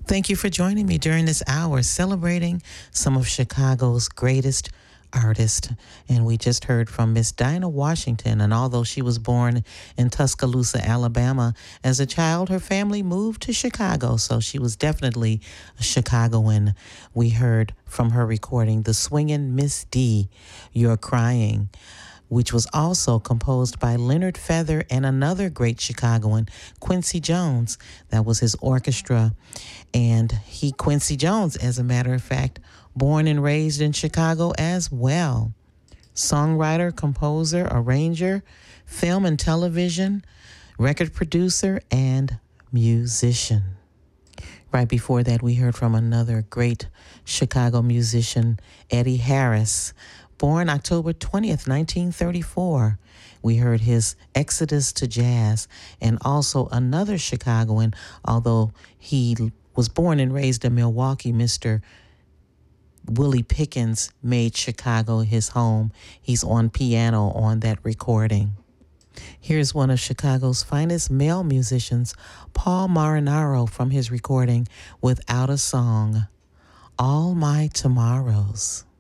Thank you for joining me during this hour celebrating some of Chicago's greatest artists. And we just heard from Miss Dinah Washington. And although she was born in Tuscaloosa, Alabama, as a child, her family moved to Chicago. So she was definitely a Chicagoan. We heard from her recording, The Swingin' Miss D, You're Crying, which was also composed by Leonard Feather and another great Chicagoan, Quincy Jones. That was his orchestra. And Quincy Jones, as a matter of fact, born and raised in Chicago as well. Songwriter, composer, arranger, film and television, record producer, and musician. Right before that, we heard from another great Chicago musician, Eddie Harris, born October 20th, 1934. We heard his Exodus to Jazz, and also another Chicagoan, although he was born and raised in Milwaukee, Mr. Willie Pickens made Chicago his home. He's on piano on that recording. Here's one of Chicago's finest male musicians, Paul Marinaro, from his recording, Without a Song, All My Tomorrows.